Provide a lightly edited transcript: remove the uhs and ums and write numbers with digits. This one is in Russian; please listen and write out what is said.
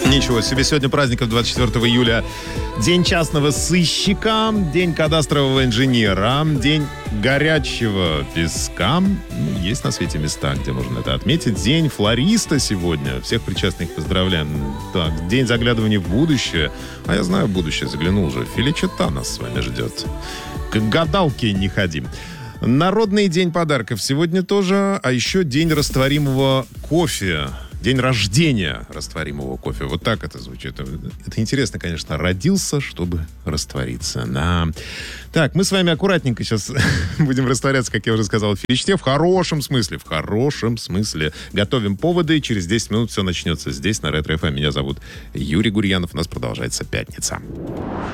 Ничего себе, сегодня праздников 24 июля. День частного сыщика, день кадастрового инженера, день горячего песка. Есть на свете места, где можно это отметить. День флориста сегодня. Всех причастных поздравляем. Так, день заглядывания в будущее. А я знаю, в будущее заглянул уже. Феличита нас с вами ждет. К гадалке не ходим. Народный день подарков сегодня тоже. А еще день растворимого кофе. День рождения растворимого кофе. Вот так это звучит. Это интересно, конечно. Родился, чтобы раствориться. Да. Так, мы с вами аккуратненько сейчас будем растворяться, как я уже сказал, в филичте. В хорошем смысле. В хорошем смысле. Готовим поводы. Через 10 минут все начнется здесь, на Ретро ФМ. Меня зовут Юрий Гурьянов. У нас продолжается пятница.